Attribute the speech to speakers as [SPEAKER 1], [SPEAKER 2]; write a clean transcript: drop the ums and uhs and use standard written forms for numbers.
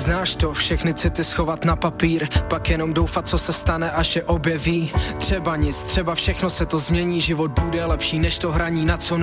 [SPEAKER 1] Znáš to, všechny city schovat na papír, pak jenom doufat, co se stane, až je objeví. Třeba nic, třeba všechno se to změní, život bude lepší než to hraní na co